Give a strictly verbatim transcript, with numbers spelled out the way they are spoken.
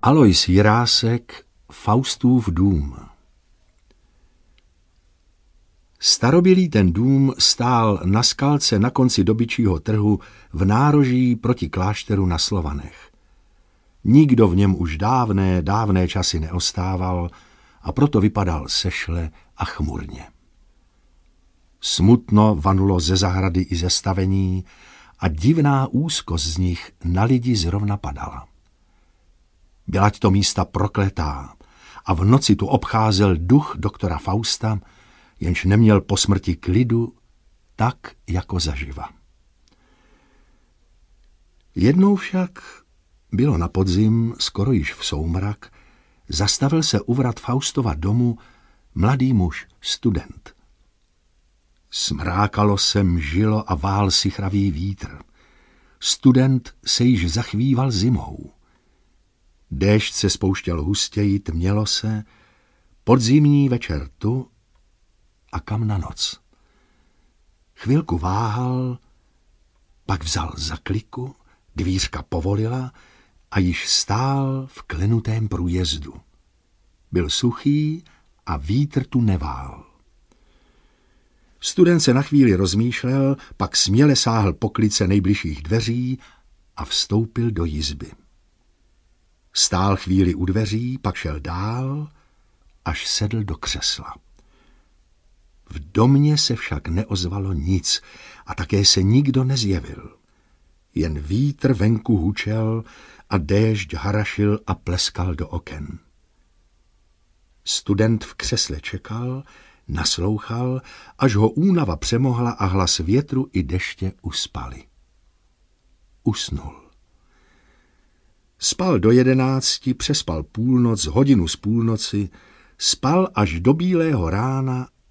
Alois Jirásek, Faustův dům. Starobylý ten dům stál na skalce na konci dobyčího trhu v nároží proti klášteru na Slovanech. Nikdo v něm už dávné, dávné časy neostával a proto vypadal sešle a chmurně. Smutno vanulo ze zahrady i ze stavení a divná úzkost z nich na lidi zrovna padala. Bylať to místa prokletá a v noci tu obcházel duch doktora Fausta, jenž neměl po smrti klidu tak jako zaživa. Jednou však, bylo na podzim, skoro již v soumrak, zastavil se u vrat Faustova domu mladý muž, student. Smrákalo se, mžilo a vál sichravý vítr. Student se již zachvíval zimou. Déšť se spouštěl hustěji, tmělo se, podzimní večer tu a kam na noc. Chvilku váhal, pak vzal za kliku, dvířka povolila a již stál v klenutém průjezdu. Byl suchý a vítr tu nevál. Student se na chvíli rozmýšlel, pak směle sáhl po klice nejbližších dveří a vstoupil do jizby. Stál chvíli u dveří, pak šel dál, až sedl do křesla. V domě se však neozvalo nic a také se nikdo nezjevil. Jen vítr venku hučel a déšť harašil a pleskal do oken. Student v křesle čekal, naslouchal, až ho únava přemohla a hlas větru i deště uspali. Usnul. Spal do jedenácti, přespal půlnoc, hodinu z půlnoci, spal až do bílého rána